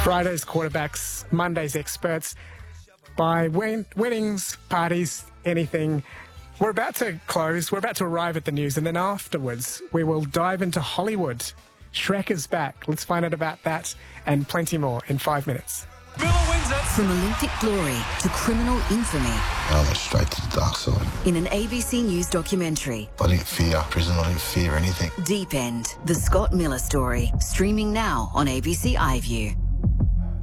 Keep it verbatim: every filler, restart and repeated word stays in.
Friday's quarterbacks, Monday's experts. By win- weddings, parties, anything. We're about to close. We're about to arrive at the news. And then afterwards, we will dive into Hollywood. Shrek is back. Let's find out about that and plenty more in five minutes. From Olympic glory to criminal infamy. I went straight to the dark side. In an A B C News documentary. I didn't fear prison. I didn't fear anything. Deep End, the Scott Miller story. Streaming now on A B C iView.